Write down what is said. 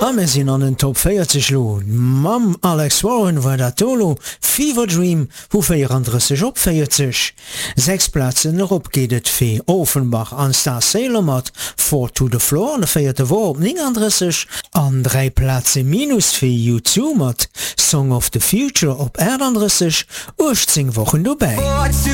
wir sind an den Top 40 lo. Mam Alex Warren war der Tolo. Fever Dream, wo 34 op 40. 6 Plätze erop geht et für Offenbach an Star Sailor mat 4 to the Floor an der 4. Woche op 39. An 3 Plätze minus für U2 mat Song of the Future op 31. 18 Wochen dabei.